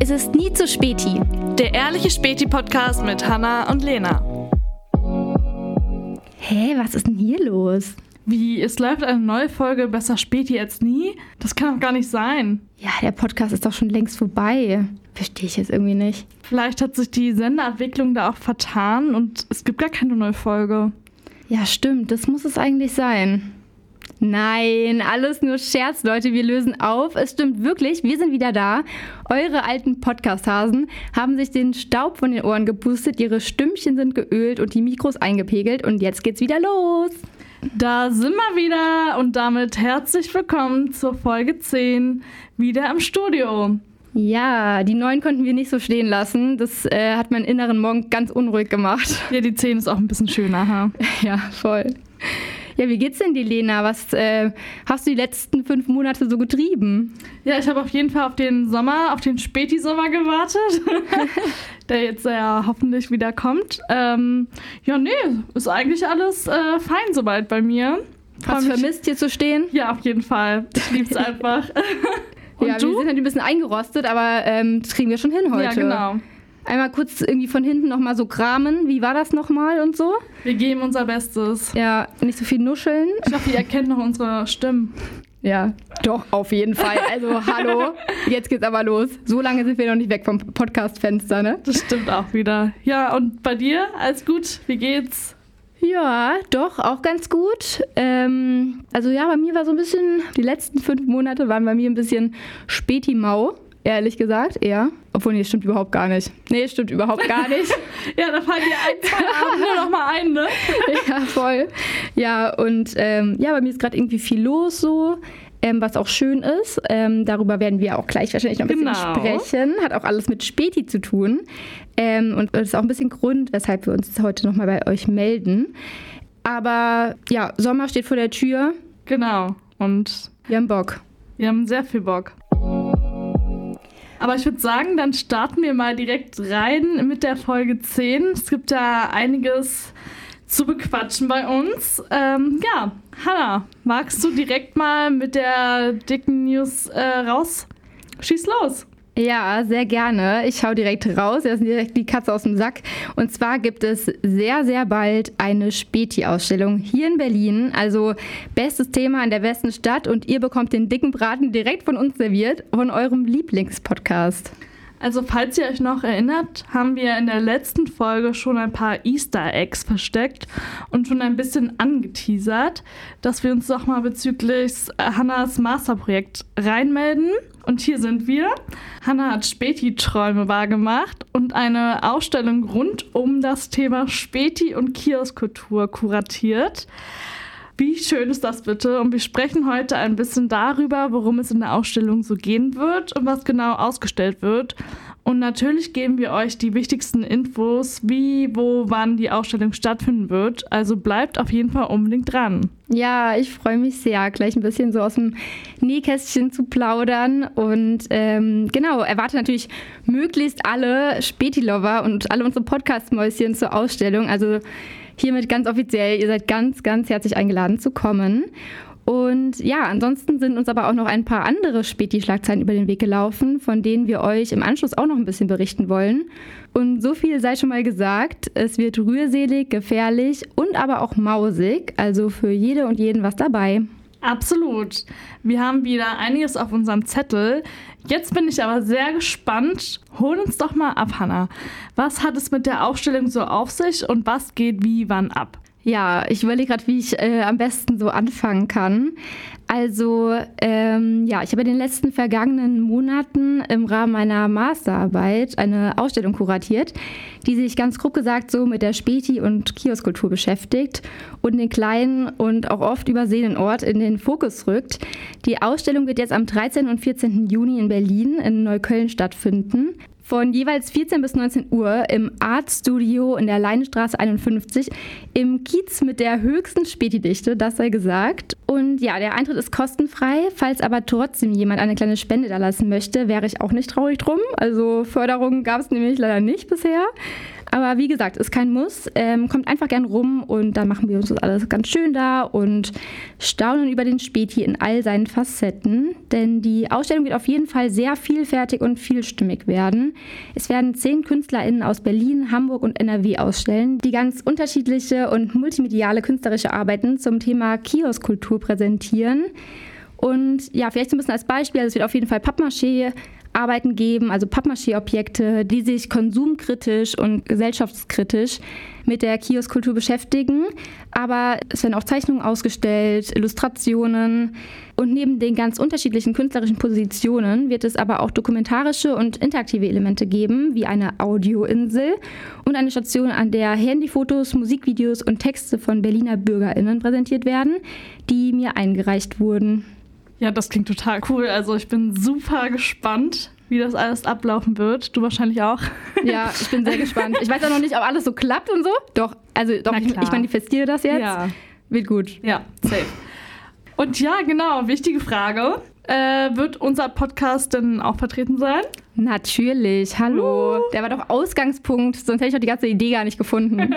Es ist nie zu Späti. Der ehrliche Späti-Podcast mit Hannah und Lena. Hä, was ist denn hier los? Wie, es läuft eine neue Folge Besser Späti als nie? Das kann doch gar nicht sein. Ja, der Podcast ist doch schon längst vorbei. Verstehe ich jetzt irgendwie nicht. Vielleicht hat sich die Sendeabwicklung da auch vertan und es gibt gar keine neue Folge. Ja, stimmt, das muss es eigentlich sein. Nein, alles nur Scherz, Leute, wir lösen auf. Es stimmt wirklich, wir sind wieder da. Eure alten Podcast-Hasen haben sich den Staub von den Ohren gepustet, ihre Stimmchen sind geölt und die Mikros eingepegelt und jetzt geht's wieder los. Da sind wir wieder und damit herzlich willkommen zur Folge 10, wieder im Studio. Ja, die 9 konnten wir nicht so stehen lassen. Das hat meinen inneren Monk ganz unruhig gemacht. Ja, die 10 ist auch ein bisschen schöner, ha? Ja, voll. Ja, wie geht's denn dir, Lena? Was hast du die letzten 5 Monate so getrieben? Ja, ich habe auf jeden Fall auf den Sommer, auf den Späti-Sommer gewartet, der jetzt ja hoffentlich wieder kommt. Ist eigentlich alles fein soweit bei mir. Hast du vermisst, hier zu stehen? Ja, auf jeden Fall. Ich lieb's einfach. Und ja, du? Wir sind halt ein bisschen eingerostet, aber das kriegen wir schon hin heute. Ja, genau. Einmal kurz irgendwie von hinten nochmal so kramen. Wie war das nochmal und so? Wir geben unser Bestes. Ja, nicht so viel nuscheln. Ich hoffe, ihr erkennt noch unsere Stimmen. Ja, doch, auf jeden Fall. Also, hallo, jetzt geht's aber los. So lange sind wir noch nicht weg vom Podcast-Fenster, ne? Das stimmt auch wieder. Ja, und bei dir? Alles gut? Wie geht's? Ja, doch, auch ganz gut. Bei mir war so ein bisschen, die letzten 5 Monate waren bei mir ein bisschen Späti-Mau. Ehrlich gesagt, eher. Obwohl, nee, stimmt überhaupt gar nicht. Nee, stimmt überhaupt gar nicht. Ja, da fallen dir 1, 2 Abende noch mal ein, ne? Ja, voll. Ja, und bei mir ist gerade irgendwie viel los so, was auch schön ist. Darüber werden wir auch gleich wahrscheinlich noch ein bisschen sprechen. Hat auch alles mit Späti zu tun. Und das ist auch ein bisschen Grund, weshalb wir uns heute noch mal bei euch melden. Aber ja, Sommer steht vor der Tür. Genau. Und wir haben Bock. Wir haben sehr viel Bock. Aber ich würde sagen, dann starten wir mal direkt rein mit der Folge 10. Es gibt da einiges zu bequatschen bei uns. Hannah, magst du direkt mal mit der dicken News raus? Schieß los! Ja, sehr gerne. Ich hau direkt raus. Das ist direkt die Katze aus dem Sack. Und zwar gibt es sehr, sehr bald eine Späti-Ausstellung hier in Berlin. Also bestes Thema in der besten Stadt. Und ihr bekommt den dicken Braten direkt von uns serviert, von eurem Lieblingspodcast. Also falls ihr euch noch erinnert, haben wir in der letzten Folge schon ein paar Easter Eggs versteckt und schon ein bisschen angeteasert, dass wir uns doch mal bezüglich Hannahs Masterprojekt reinmelden. Und hier sind wir. Hannah hat Späti-Träume wahrgemacht und eine Ausstellung rund um das Thema Späti- und Kioskkultur kuratiert. Wie schön ist das bitte? Und wir sprechen heute ein bisschen darüber, worum es in der Ausstellung so gehen wird und was genau ausgestellt wird. Und natürlich geben wir euch die wichtigsten Infos, wie, wo, wann die Ausstellung stattfinden wird. Also bleibt auf jeden Fall unbedingt dran. Ja, ich freue mich sehr, gleich ein bisschen so aus dem Nähkästchen zu plaudern. Und erwarte natürlich möglichst alle Späti-Lover und alle unsere Podcast-Mäuschen zur Ausstellung. Also hiermit ganz offiziell, ihr seid ganz, ganz herzlich eingeladen zu kommen. Und ja, ansonsten sind uns aber auch noch ein paar andere Späti-Schlagzeilen über den Weg gelaufen, von denen wir euch im Anschluss auch noch ein bisschen berichten wollen. Und so viel sei schon mal gesagt, es wird rührselig, gefährlich und aber auch mausig, also für jede und jeden was dabei. Absolut. Wir haben wieder einiges auf unserem Zettel. Jetzt bin ich aber sehr gespannt. Hol uns doch mal ab, Hannah. Was hat es mit der Ausstellung so auf sich und was geht wie wann ab? Ja, ich überlege gerade, wie ich am besten so anfangen kann. Also, ich habe in den letzten vergangenen Monaten im Rahmen meiner Masterarbeit eine Ausstellung kuratiert, die sich ganz grob gesagt so mit der Späti- und Kioskkultur beschäftigt und den kleinen und auch oft übersehenen Ort in den Fokus rückt. Die Ausstellung wird jetzt am 13. und 14. Juni in Berlin in Neukölln stattfinden. Von jeweils 14 bis 19 Uhr im Art Studio in der Leinestraße 51 im Kiez mit der höchsten Späti-Dichte, das sei gesagt. Und ja, der Eintritt ist kostenfrei. Falls aber trotzdem jemand eine kleine Spende da lassen möchte, wäre ich auch nicht traurig drum. Also Förderung gab es nämlich leider nicht bisher. Aber wie gesagt, ist kein Muss. Kommt einfach gern rum und dann machen wir uns das alles ganz schön da und staunen über den Späti in all seinen Facetten. Denn die Ausstellung wird auf jeden Fall sehr vielfältig und vielstimmig werden. Es werden 10 KünstlerInnen aus Berlin, Hamburg und NRW ausstellen, die ganz unterschiedliche und multimediale künstlerische Arbeiten zum Thema Kioskkultur präsentieren. Und ja, vielleicht so ein bisschen als Beispiel, also es wird auf jeden Fall Pappmaché-Arbeiten geben, also Pappmaché-Objekte, die sich konsumkritisch und gesellschaftskritisch mit der Kioskkultur beschäftigen. Aber es werden auch Zeichnungen ausgestellt, Illustrationen. Und neben den ganz unterschiedlichen künstlerischen Positionen wird es aber auch dokumentarische und interaktive Elemente geben, wie eine Audioinsel und eine Station, an der Handyfotos, Musikvideos und Texte von Berliner BürgerInnen präsentiert werden, die mir eingereicht wurden. Ja, das klingt total cool. Also ich bin super gespannt, wie das alles ablaufen wird. Du wahrscheinlich auch. Ja, ich bin sehr gespannt. Ich weiß auch noch nicht, ob alles so klappt und so. Doch, ich manifestiere das jetzt. Ja. Wird gut. Ja, safe. Und ja, genau, wichtige Frage. Wird unser Podcast denn auch vertreten sein? Natürlich, hallo. Der war doch Ausgangspunkt, sonst hätte ich doch die ganze Idee gar nicht gefunden.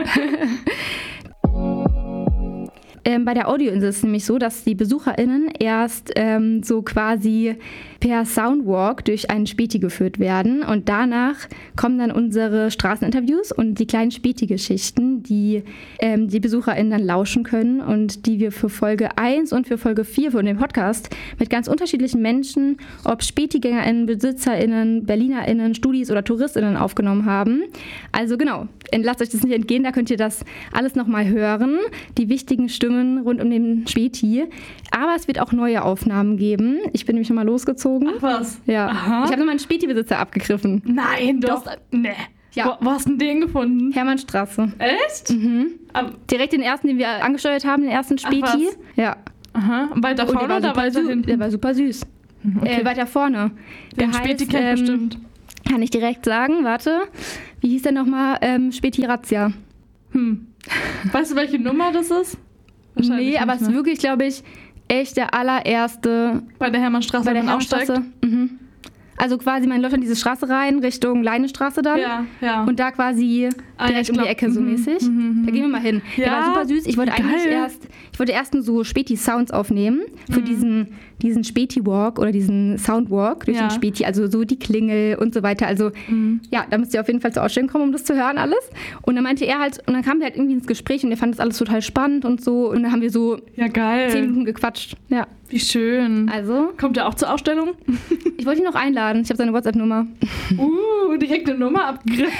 Bei der Audioinsel ist es nämlich so, dass die BesucherInnen erst so quasi per Soundwalk durch einen Späti geführt werden und danach kommen dann unsere Straßeninterviews und die kleinen Späti-Geschichten, die die BesucherInnen dann lauschen können und die wir für Folge 1 und für Folge 4 von dem Podcast mit ganz unterschiedlichen Menschen, ob SpätigängerInnen, BesitzerInnen, BerlinerInnen, Studis oder TouristInnen aufgenommen haben. Also genau, lasst euch das nicht entgehen, da könnt ihr das alles nochmal hören, die wichtigen Stimmen rund um den Späti. Aber es wird auch neue Aufnahmen geben. Ich bin nämlich schon mal losgezogen. Ach was? Ja. Aha. Ich habe nochmal einen Späti-Besitzer abgegriffen. Nein, doch. Nee. Ja. Wo hast du den gefunden? Hermannstraße. Echt? Mhm. Direkt den ersten, den wir angesteuert haben, den ersten Späti. Ach, was? Ja. Aha. Und weiter Und vorne oder weiter hinten? Der war super süß. Okay. Weiter vorne. Den Späti kennt bestimmt. Kann ich direkt sagen, warte. Wie hieß der nochmal? Späti Razzia. Weißt du, welche Nummer das ist? Nee, aber es ist wirklich, glaube ich, echt der allererste. Bei der Hermannstraße, bei der Hermannstraße. Mhm. Also quasi, man läuft an diese Straße rein, Richtung Leinestraße dann. Ja, ja. Und da quasi direkt um die Ecke so mäßig. Da gehen wir mal hin. Ja, der war super süß. Ich wollte erst nur so Späti-Sounds aufnehmen für diesen Späti-Walk oder diesen Soundwalk durch den Späti. Also so die Klingel und so weiter. Also ja, da müsst ihr auf jeden Fall zur Ausstellung kommen, um das zu hören alles. Und dann meinte er halt, und dann kamen wir halt irgendwie ins Gespräch und er fand das alles total spannend und so. Und dann haben wir so 10 Minuten gequatscht. Ja. Wie schön. Also. Kommt er auch zur Ausstellung? Ich wollte ihn noch einladen. Ich habe seine WhatsApp-Nummer. Direkt eine Nummer abgegriffen.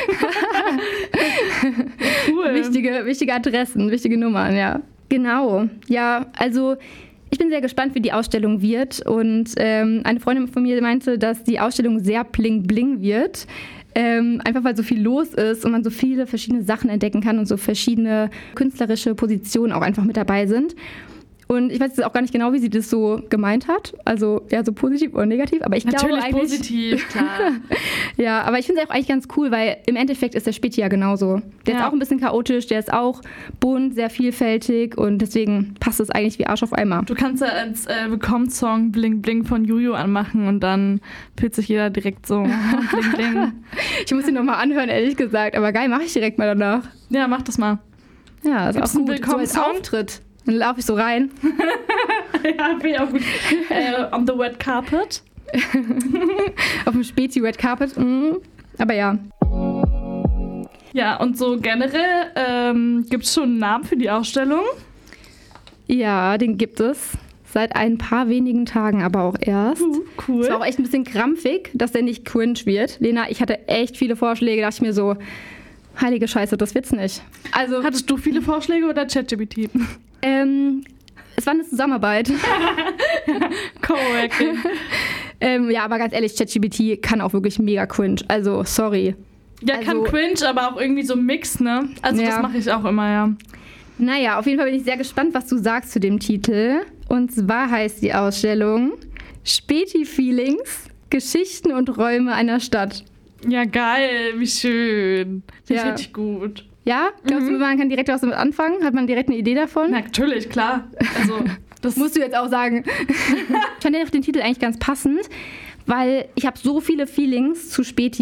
Cool. Wichtige Adressen, wichtige Nummern, ja. Genau. Ja, also ich bin sehr gespannt, wie die Ausstellung wird. Und eine Freundin von mir meinte, dass die Ausstellung sehr bling-bling wird. Einfach weil so viel los ist und man so viele verschiedene Sachen entdecken kann und so verschiedene künstlerische Positionen auch einfach mit dabei sind. Und ich weiß jetzt auch gar nicht genau, wie sie das so gemeint hat. Also ja, so positiv oder negativ. Aber ich glaube eigentlich... Natürlich positiv, klar. Ja, aber ich finde es auch eigentlich ganz cool, weil im Endeffekt ist der Späti ja genauso. Der ist auch ein bisschen chaotisch, der ist auch bunt, sehr vielfältig und deswegen passt es eigentlich wie Arsch auf Eimer. Du kannst ja als Willkommenssong Bling Bling von Juju anmachen und dann fühlt sich jeder direkt so Bling Bling. Ich muss ihn nochmal anhören, ehrlich gesagt. Aber geil, mache ich direkt mal danach. Ja, mach das mal. Ja, das ist auch gut. Willkommenssong? So als Auftritt. Dann laufe ich so rein. Ja, finde ich auch gut. On the red carpet. Auf dem Spezi-Red Carpet. Aber ja. Ja, und so generell gibt es schon einen Namen für die Ausstellung? Ja, den gibt es. Seit ein paar wenigen Tagen aber auch erst. Cool. Es war auch echt ein bisschen krampfig, dass der nicht cringe wird. Lena, ich hatte echt viele Vorschläge, dachte ich mir so, heilige Scheiße, das wird's nicht. Also, hattest du viele Vorschläge oder ChatGPT? Es war eine Zusammenarbeit. Coworking. Ja, aber ganz ehrlich, ChatGPT kann auch wirklich mega cringe. Also, sorry. Ja, kann cringe, aber auch irgendwie so Mix, ne? Also das mache ich auch immer, ja. Naja, auf jeden Fall bin ich sehr gespannt, was du sagst zu dem Titel. Und zwar heißt die Ausstellung Späti-Feelings, Geschichten und Räume einer Stadt. Ja, geil, wie schön. Das ist richtig gut. Ja? Glaubst du, man kann direkt was damit anfangen? Hat man direkt eine Idee davon? Natürlich, klar. Also, das musst du jetzt auch sagen. Ich fand den Titel eigentlich ganz passend, weil ich habe so viele Feelings zu Späti.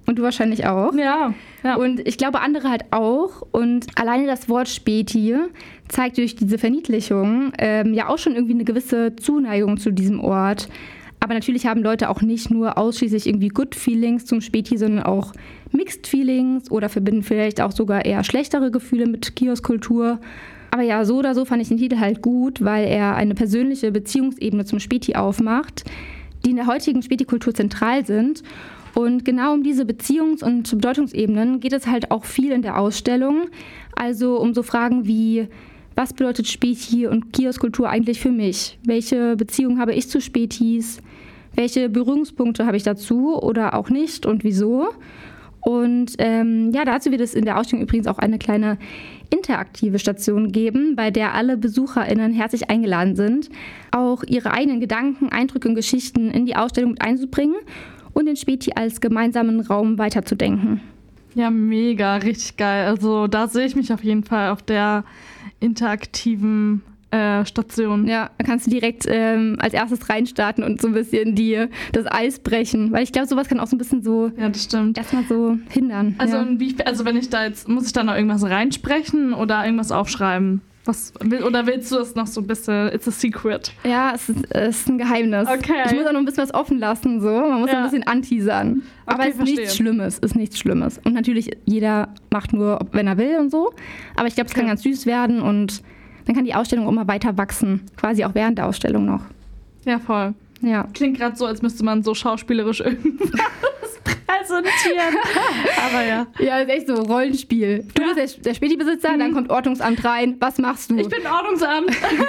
Und du wahrscheinlich auch. Ja. Und ich glaube, andere halt auch. Und alleine das Wort Späti zeigt durch diese Verniedlichung ja auch schon irgendwie eine gewisse Zuneigung zu diesem Ort. Aber natürlich haben Leute auch nicht nur ausschließlich irgendwie Good Feelings zum Späti, sondern auch Mixed Feelings oder verbinden vielleicht auch sogar eher schlechtere Gefühle mit Kioskkultur. Aber ja, so oder so fand ich den Titel halt gut, weil er eine persönliche Beziehungsebene zum Späti aufmacht, die in der heutigen Späti-Kultur zentral sind. Und genau um diese Beziehungs- und Bedeutungsebenen geht es halt auch viel in der Ausstellung. Also um so Fragen wie, was bedeutet Späti und Kioskkultur eigentlich für mich? Welche Beziehung habe ich zu Spätis? Welche Berührungspunkte habe ich dazu oder auch nicht und wieso? Und dazu wird es in der Ausstellung übrigens auch eine kleine interaktive Station geben, bei der alle BesucherInnen herzlich eingeladen sind, auch ihre eigenen Gedanken, Eindrücke und Geschichten in die Ausstellung mit einzubringen und den Späti als gemeinsamen Raum weiterzudenken. Ja, mega, richtig geil. Also da sehe ich mich auf jeden Fall auf der interaktiven Station. Ja, da kannst du direkt als erstes reinstarten und so ein bisschen das Eis brechen. Weil ich glaube, sowas kann auch so ein bisschen so erstmal so hindern. Also, wenn ich da jetzt, muss ich da noch irgendwas reinsprechen oder irgendwas aufschreiben? Oder willst du das noch so ein bisschen, it's a secret? Ja, es ist ein Geheimnis. Okay. Ich muss auch noch ein bisschen was offen lassen, so. Man muss ein bisschen anteasern. Aber Okay, es ist nichts Schlimmes. Und natürlich, jeder macht nur, wenn er will und so. Aber ich glaube, es kann ganz süß werden und dann kann die Ausstellung auch mal weiter wachsen. Quasi auch während der Ausstellung noch. Ja, voll. Ja. Klingt gerade so, als müsste man so schauspielerisch irgendwas präsentieren. Aber ja. Ja, ist echt so Rollenspiel. Du bist der Späti-Besitzer, dann kommt Ordnungsamt rein. Was machst du? Ich bin Ordnungsamt.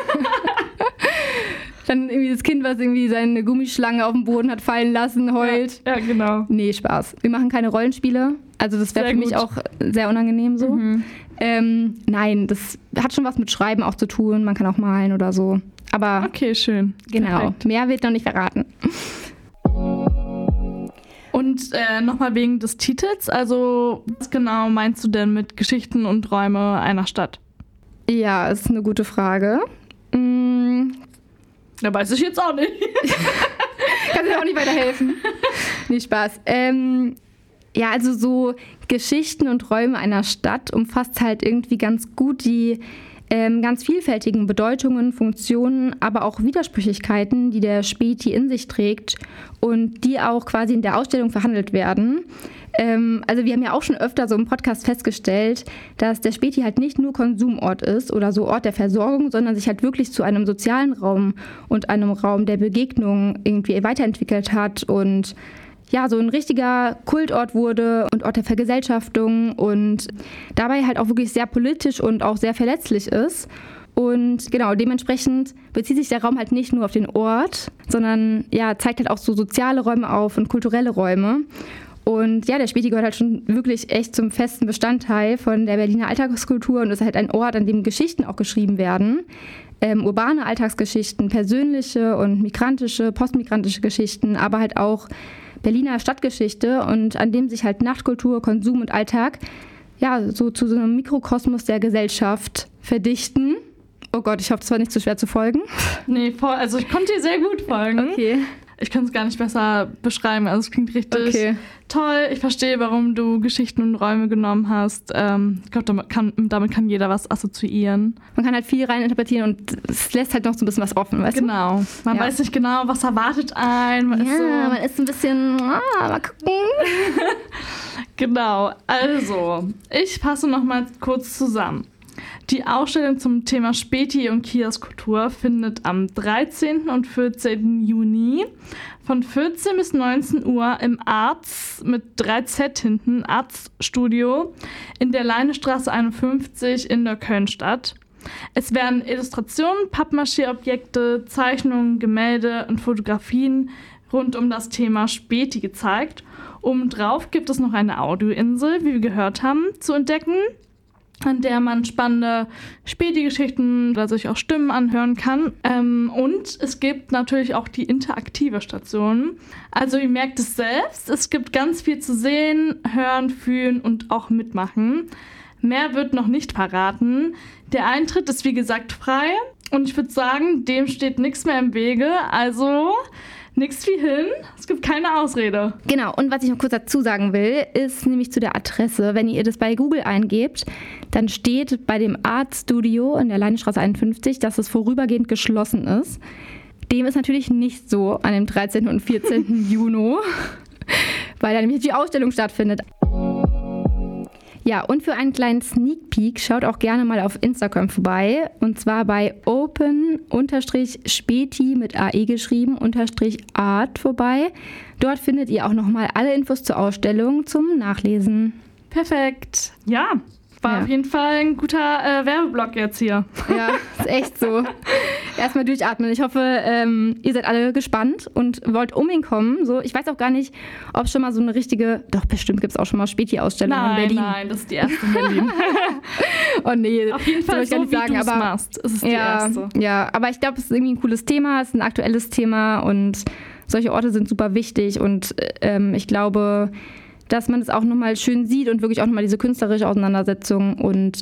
Dann irgendwie das Kind, was irgendwie seine Gummischlange auf dem Boden hat fallen lassen, heult. Ja, genau. Nee, Spaß. Wir machen keine Rollenspiele. Also das wäre für mich auch sehr unangenehm so. Nein, das hat schon was mit Schreiben auch zu tun. Man kann auch malen oder so. Aber okay, schön. Genau. Perfekt. Mehr wird noch nicht verraten. Und nochmal wegen des Titels. Also was genau meinst du denn mit Geschichten und Räume einer Stadt? Ja, ist eine gute Frage. Da weiß ich jetzt auch nicht. Kann dir auch nicht weiterhelfen. Nee, Spaß. Ja, also so Geschichten und Räume einer Stadt umfasst halt irgendwie ganz gut die ganz vielfältigen Bedeutungen, Funktionen, aber auch Widersprüchlichkeiten, die der Späti in sich trägt und die auch quasi in der Ausstellung verhandelt werden. Also wir haben ja auch schon öfter so im Podcast festgestellt, dass der Späti halt nicht nur Konsumort ist oder so Ort der Versorgung, sondern sich halt wirklich zu einem sozialen Raum und einem Raum der Begegnung irgendwie weiterentwickelt hat und ja, so ein richtiger Kultort wurde und Ort der Vergesellschaftung und dabei halt auch wirklich sehr politisch und auch sehr verletzlich ist. Und genau, dementsprechend bezieht sich der Raum halt nicht nur auf den Ort, sondern ja, zeigt halt auch so soziale Räume auf und kulturelle Räume. Und ja, der Späti gehört halt schon wirklich echt zum festen Bestandteil von der Berliner Alltagskultur und ist halt ein Ort, an dem Geschichten auch geschrieben werden. Urbane Alltagsgeschichten, persönliche und migrantische, postmigrantische Geschichten, aber halt auch Berliner Stadtgeschichte und an dem sich halt Nachtkultur, Konsum und Alltag ja so zu so einem Mikrokosmos der Gesellschaft verdichten. Oh Gott, ich hoffe, das war nicht zu schwer zu folgen. Nee, voll. Also ich konnte dir sehr gut folgen. Okay. Ich kann es gar nicht besser beschreiben. Also es klingt richtig toll. Ich verstehe, warum du Geschichten und Räume genommen hast. Ich glaube, damit kann jeder was assoziieren. Man kann halt viel reininterpretieren und es lässt halt noch so ein bisschen was offen, weißt du? Genau. Man weiß nicht genau, was erwartet einen. Man ist ein bisschen, mal gucken. Genau. Also, ich fasse noch mal kurz zusammen. Die Ausstellung zum Thema Späti und Kioskkultur findet am 13. und 14. Juni von 14 bis 19 Uhr im Arts mit 3Z hinten, Arts-Studio in der Leinestraße 51 in Neukölln statt. Es werden Illustrationen, Pappmaché-Objekte, Zeichnungen, Gemälde und Fotografien rund um das Thema Späti gezeigt. Obendrauf gibt es noch eine Audioinsel, wie wir gehört haben, zu entdecken, an der man spannende Späti-Geschichten oder sich auch Stimmen anhören kann. Und es gibt natürlich auch die interaktive Station. Also ihr merkt es selbst, es gibt ganz viel zu sehen, hören, fühlen und auch mitmachen. Mehr wird noch nicht verraten. Der Eintritt ist wie gesagt frei und ich würde sagen, dem steht nichts mehr im Wege. Also nichts wie hin. Es gibt keine Ausrede. Genau, und was ich noch kurz dazu sagen will, ist nämlich zu der Adresse. Wenn ihr das bei Google eingebt, dann steht bei dem Art Studio in der Leinestraße 51, dass es vorübergehend geschlossen ist. Dem ist natürlich nicht so an dem 13. und 14. Juni, weil da nämlich die Ausstellung stattfindet. Ja, und für einen kleinen Sneak Peek schaut auch gerne mal auf Instagram vorbei. Und zwar bei open_speti mit AE geschrieben, _art vorbei. Dort findet ihr auch nochmal alle Infos zur Ausstellung zum Nachlesen. Perfekt. Ja, war auf jeden Fall ein guter Werbeblock jetzt hier. Ja, ist echt so. Erstmal durchatmen. Ich hoffe, ihr seid alle gespannt und wollt unbedingt kommen. So, ich weiß auch gar nicht, ob es schon mal so eine richtige, doch bestimmt gibt es auch schon mal Späti-Ausstellung in Berlin. Nein, das ist die erste in Berlin. Oh nee. Auf jeden Fall so, wie du es machst. Es ist die erste. Ja, aber ich glaube, es ist irgendwie ein cooles Thema, es ist ein aktuelles Thema und solche Orte sind super wichtig und ich glaube, dass man es auch nochmal schön sieht und wirklich auch nochmal diese künstlerische Auseinandersetzung und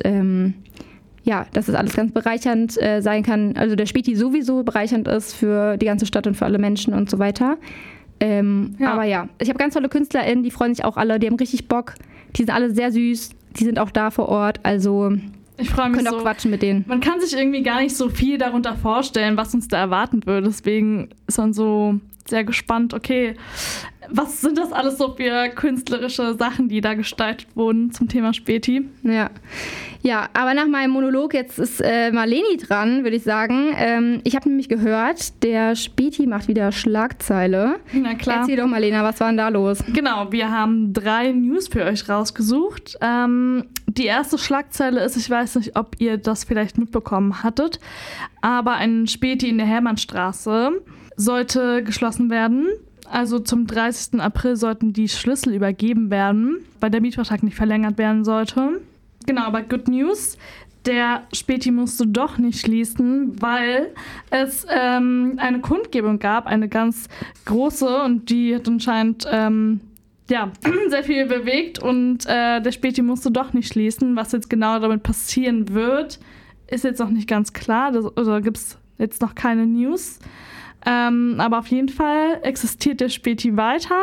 dass es alles ganz bereichernd sein kann. Also der Späti sowieso bereichernd ist für die ganze Stadt und für alle Menschen und so weiter. Aber ja, ich habe ganz tolle KünstlerInnen, die freuen sich auch alle, die haben richtig Bock. Die sind alle sehr süß, die sind auch da vor Ort, also ich freue mich könnt auch quatschen mit denen. Man kann sich irgendwie gar nicht so viel darunter vorstellen, was uns da erwarten würde. Deswegen ist man so sehr gespannt, okay, was sind das alles so für künstlerische Sachen, die da gestaltet wurden zum Thema Späti? Ja, aber nach meinem Monolog, jetzt ist Marleni dran, würde ich sagen. Ich habe nämlich gehört, der Späti macht wieder Schlagzeile. Na klar. Erzähl doch, Marlena, was war denn da los? Genau, wir haben 3 News für euch rausgesucht. Die erste Schlagzeile ist, ich weiß nicht, ob ihr das vielleicht mitbekommen hattet, aber ein Späti in der Hermannstraße sollte geschlossen werden. Also zum 30. April sollten die Schlüssel übergeben werden, weil der Mietvertrag nicht verlängert werden sollte. Genau, aber Good News, der Späti musste doch nicht schließen, weil es eine Kundgebung gab, eine ganz große, und die hat anscheinend sehr viel bewegt und der Späti musste doch nicht schließen. Was jetzt genau damit passieren wird, ist jetzt noch nicht ganz klar, oder gibt es jetzt noch keine News. Aber auf jeden Fall existiert der Späti weiter,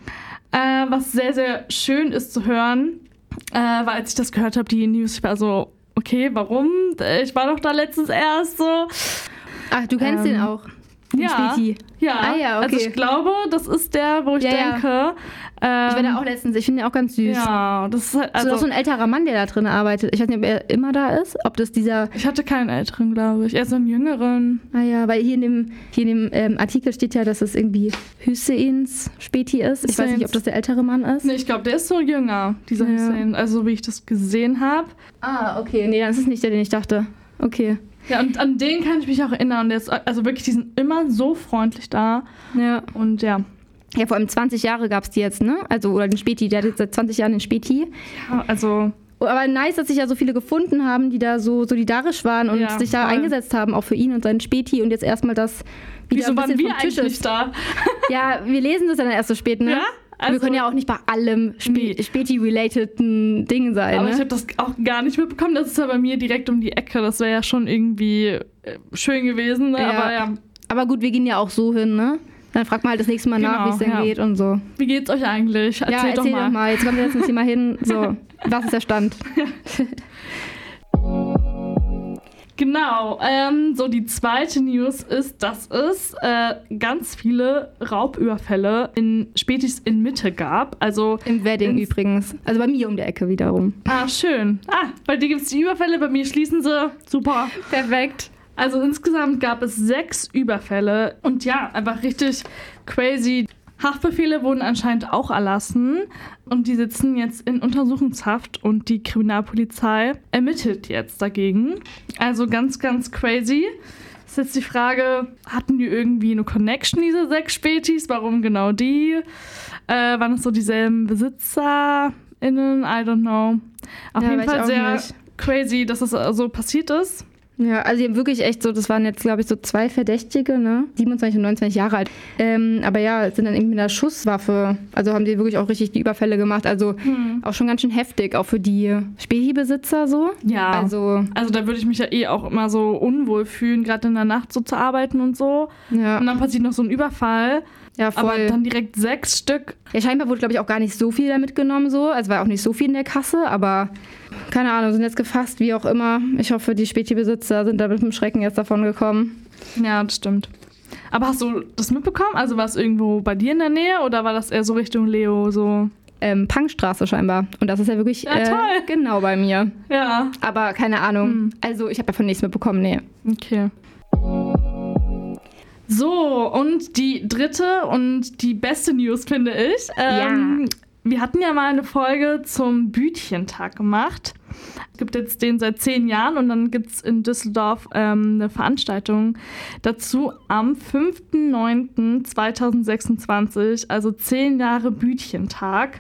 was sehr, sehr schön ist zu hören, weil als ich das gehört habe, die News, ich war so, okay, warum? Ich war doch da letztens erst so. Ach, du kennst den auch, den Späti? Ja, okay. Also ich glaube, das ist der, wo ich denke. Ich war da auch letztens, ich finde den auch ganz süß. Ja, das ist halt, also so ein älterer Mann, der da drin arbeitet. Ich weiß nicht, ob er immer da ist, ob das dieser... Ich hatte keinen älteren, glaube ich, eher so einen jüngeren. Ah ja, weil hier in dem Artikel steht ja, dass es irgendwie Hüsseins Späti ist. Ich weiß nicht, ob das der ältere Mann ist. Nee, ich glaube, der ist so jünger, dieser Hüsein, also wie ich das gesehen habe. Ah, okay, nee, dann ist es nicht der, den ich dachte. Okay. Ja, und an den kann ich mich auch erinnern. Und der ist, also wirklich, die sind immer so freundlich da. Ja. Und ja. Ja, vor allem 20 Jahre gab es die jetzt, ne? Also, oder den Späti, der hat jetzt seit 20 Jahren den Späti. Ja, also... Aber nice, dass sich ja so viele gefunden haben, die da so solidarisch waren und sich da eingesetzt haben, auch für ihn und seinen Späti und jetzt erstmal das wieder ein bisschen vom Tisch eigentlich ist. Da? Ja, wir lesen das dann erst so spät, ne? Ja? Also, wir können ja auch nicht bei allem Späti-relateden Dingen sein. Aber ne? ich habe das auch gar nicht mitbekommen. Das ist ja bei mir direkt um die Ecke. Das wäre ja schon irgendwie schön gewesen. Ne? Ja. Aber ja. Aber gut, wir gehen ja auch so hin, ne? Dann fragt mal halt das nächste Mal nach, wie es denn geht und so. Wie geht's euch eigentlich? Erzähl doch mal. Jetzt kommen wir jetzt nicht mal hin. So, was ist der Stand? Genau, so die zweite News ist, dass es ganz viele Raubüberfälle in Spätis in Mitte gab. Also im Wedding übrigens. Also bei mir um der Ecke wiederum. Ah, schön. Bei dir gibt es die Überfälle, bei mir schließen sie. Super. Perfekt. Also insgesamt gab es 6 Überfälle und ja, einfach richtig crazy. Haftbefehle wurden anscheinend auch erlassen und die sitzen jetzt in Untersuchungshaft und die Kriminalpolizei ermittelt jetzt dagegen. Also ganz, ganz crazy. Ist jetzt die Frage, hatten die irgendwie eine Connection, diese 6 Spätis? Warum genau die? Waren es so dieselben BesitzerInnen? I don't know. Auf jeden Fall sehr crazy, dass das so passiert ist. Ja, also die haben wirklich echt so, das waren jetzt, glaube ich, so 2 Verdächtige, ne? 27 und 29 Jahre alt. Aber ja, sind dann irgendwie mit einer Schusswaffe. Also haben die wirklich auch richtig die Überfälle gemacht. Also auch schon ganz schön heftig, auch für die Späti-Besitzer so. Ja, also da würde ich mich ja auch immer so unwohl fühlen, gerade in der Nacht so zu arbeiten und so. Ja. Und dann passiert noch so ein Überfall. Ja, voll. Aber dann direkt 6 Stück. Ja, scheinbar wurde, glaube ich, auch gar nicht so viel da mitgenommen, so. Also war auch nicht so viel in der Kasse, aber keine Ahnung, sind jetzt gefasst, wie auch immer. Ich hoffe, die Späti-Besitzer sind da mit dem Schrecken jetzt davon gekommen. Ja, das stimmt. Aber hast du das mitbekommen? Also war es irgendwo bei dir in der Nähe oder war das eher so Richtung Leo so? Punkstraße scheinbar. Und das ist ja wirklich genau bei mir. Ja. Aber keine Ahnung. Also ich habe davon nichts mitbekommen, nee. Okay. So, und die dritte und die beste News, finde ich. Wir hatten ja mal eine Folge zum Bütchentag gemacht. Es gibt jetzt den seit 10 Jahren und dann gibt es in Düsseldorf eine Veranstaltung dazu am 5.9.2026, also 10 Jahre Bütchentag.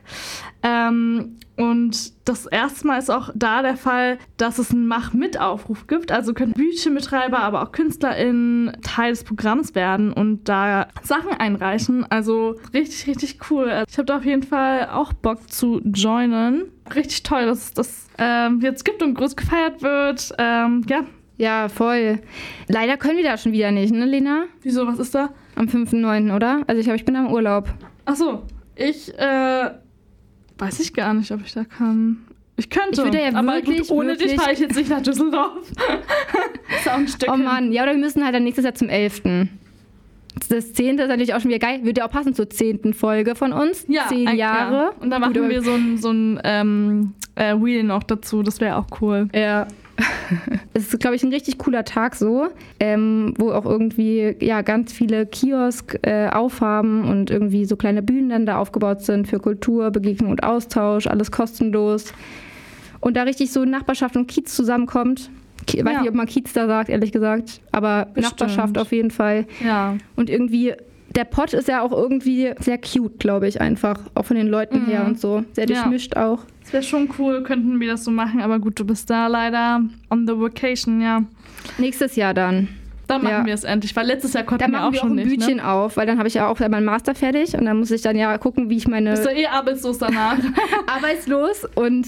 Und das erste Mal ist auch da der Fall, dass es einen Mach-mit-Aufruf gibt. Also können Bütchenbetreiber, aber auch KünstlerInnen Teil des Programms werden und da Sachen einreichen. Also richtig, richtig cool. Ich habe da auf jeden Fall auch Bock zu joinen. Richtig toll, dass es das jetzt gibt und groß gefeiert wird. Ja. Ja, voll. Leider können wir da schon wieder nicht, ne, Lena? Wieso, was ist da? Am 5.9., oder? Also ich glaube, ich bin da im Urlaub. Ach so, ich weiß ich gar nicht, ob ich da kann. Ich könnte, ich würde ja aber wirklich, gut, ohne dich fahre ich jetzt nicht nach Düsseldorf. Ist auch ein Stück. Oh Mann, ja, oder wir müssen halt dann nächstes Jahr zum 11. Das 10. ist natürlich auch schon wieder geil. Würde ja auch passen zur 10. Folge von uns. Ja, 10 Jahre. Ja. Und da machen wir so ein Wheel noch dazu. Das wäre auch cool. Ja. Es ist, glaube ich, ein richtig cooler Tag so, wo auch irgendwie ganz viele Kiosk aufhaben und irgendwie so kleine Bühnen dann da aufgebaut sind für Kultur, Begegnung und Austausch, alles kostenlos. Und da richtig so Nachbarschaft und Kiez zusammenkommt. Ich weiß nicht, ob man Kiez da sagt, ehrlich gesagt, aber bestimmt. Nachbarschaft auf jeden Fall. Ja. Und irgendwie, der Pott ist ja auch irgendwie sehr cute, glaube ich, einfach. Auch von den Leuten her und so. Sehr durchmischt auch. Das wäre schon cool, könnten wir das so machen, aber gut, du bist da leider on the vacation, ja. Nächstes Jahr dann. Dann machen wir es endlich, weil letztes Jahr konnten wir auch schon nicht. Da machen wir auch ein Bütchen auf, weil dann habe ich ja auch meinen Master fertig und dann muss ich dann gucken, wie ich meine... Bist du arbeitslos danach? Arbeitslos und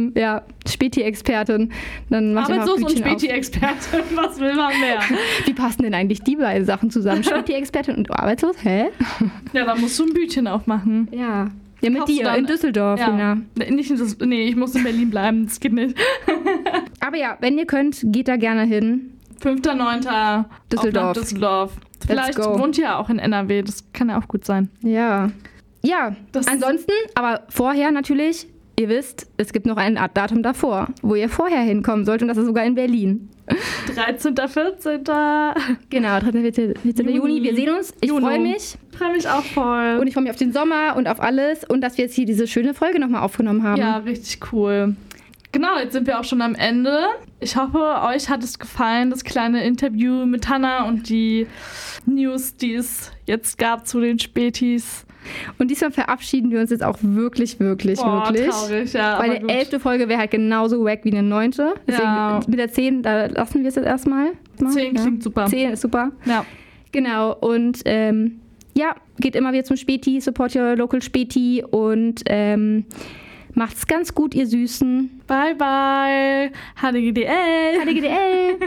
Späti-Expertin. Arbeitslos und Späti-Expertin, was will man mehr? Wie passen denn eigentlich die beiden Sachen zusammen? Späti-Expertin und arbeitslos? Hä? Ja, dann musst du ein Bütchen aufmachen. Ja. Ja, mit dir in Düsseldorf, Lena. Nicht ich muss in Berlin bleiben, das geht nicht. Aber ja, wenn ihr könnt, geht da gerne hin. 5.9. Düsseldorf. Vielleicht wohnt ihr auch in NRW, das kann ja auch gut sein. Ja. Ja, ansonsten, aber vorher natürlich, ihr wisst, es gibt noch ein Datum davor, wo ihr vorher hinkommen sollt und das ist sogar in Berlin. 13., 14. Genau, 13. 14. Juni. Wir sehen uns. Ich freue mich. Ich freue mich auch voll. Und ich freue mich auf den Sommer und auf alles und dass wir jetzt hier diese schöne Folge nochmal aufgenommen haben. Ja, richtig cool. Genau, jetzt sind wir auch schon am Ende. Ich hoffe, euch hat es gefallen, das kleine Interview mit Hannah und die News, die es jetzt gab zu den Spätis. Und diesmal verabschieden wir uns jetzt auch wirklich. Traurig, ja. Weil die 11. Folge wäre halt genauso wack wie eine 9. Deswegen mit der 10, da lassen wir es jetzt erstmal. 10 klingt super. 10 ist super. Ja. Genau, und geht immer wieder zum Späti, support your local Späti und macht's ganz gut, ihr Süßen. Bye, bye. HDGDL. HDGDL.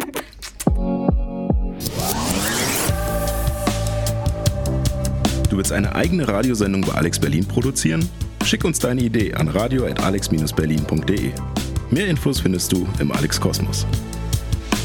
Du willst eine eigene Radiosendung bei Alex Berlin produzieren? Schick uns deine Idee an radio@alex-berlin.de. Mehr Infos findest du im Alex Kosmos.